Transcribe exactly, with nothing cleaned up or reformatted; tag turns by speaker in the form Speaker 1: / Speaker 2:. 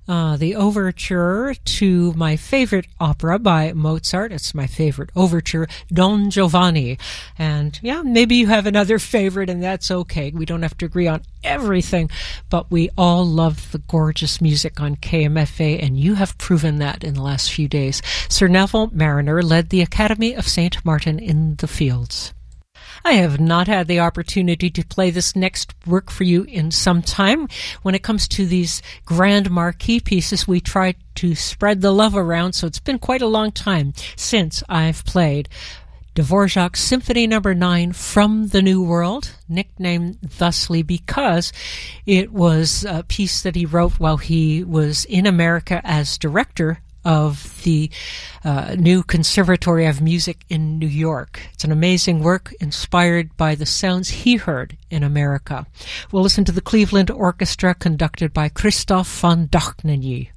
Speaker 1: uh, the overture to my favorite opera by Mozart. It's my favorite overture, Don Giovanni. And yeah, maybe you have another favorite, and that's okay. We don't have to agree on everything, but we all love the gorgeous music on K M F A, and you have proven that in the last few days. Sir Neville Marriner led the Academy of Saint Martin in the Fields. I have not had the opportunity to play this next work for you in some time. When it comes to these grand marquee pieces, we try to spread the love around, so it's been quite a long time since I've played Dvorak's Symphony Number nine from the New World, nicknamed thusly because it was a piece that he wrote while he was in America as director of the uh, new Conservatory of Music in New York. It's an amazing work inspired by the sounds he heard in America. We'll listen to the Cleveland Orchestra conducted by Christoph von Dohnanyi.